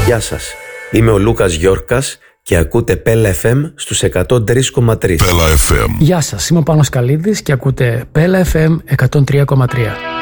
Γεια σας, είμαι ο Λούκας Γιόρκας και ακούτε Πέλα FM στους 103,3. Πέλα FM. Γεια σας, είμαι ο Πάνος Καλίδης και ακούτε Πέλα FM 103,3.